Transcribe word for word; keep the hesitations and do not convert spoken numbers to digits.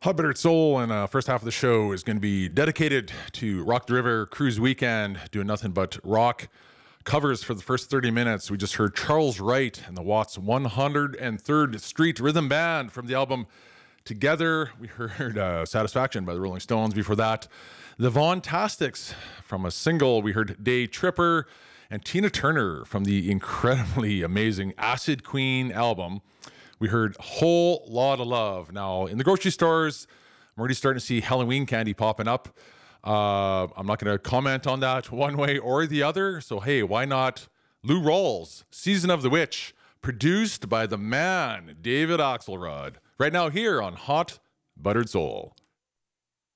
Hot Buttered Soul and uh, first half of the show is going to be dedicated to Rock the River Cruise Weekend, doing nothing but rock covers for the first thirty minutes. We just heard Charles Wright and the Watts one hundred third Street Rhythm Band from the album Together. We heard uh, Satisfaction by the Rolling Stones. Before that, the Von Tastics from a single. We heard Day Tripper and Tina Turner from the incredibly amazing Acid Queen album. We heard Whole Lot of Love. Now, in the grocery stores, I'm already starting to see Halloween candy popping up. Uh, I'm not going to comment on that one way or the other. So, hey, why not Lou Rawls, Season of the Witch, produced by the man, David Axelrod, right now here on Hot Buttered Soul.